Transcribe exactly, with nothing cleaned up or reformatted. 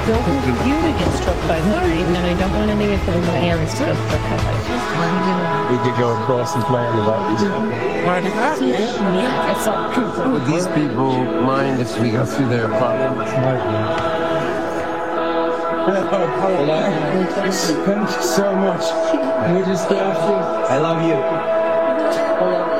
don't want you to get struck by lightning, and I don't want any of the hands to get struck by lightning. We could go across and play on the lightning. Yeah, it's all cool. Would these people mind if we go through their apartment? Thank you so much. We just got you. I love you.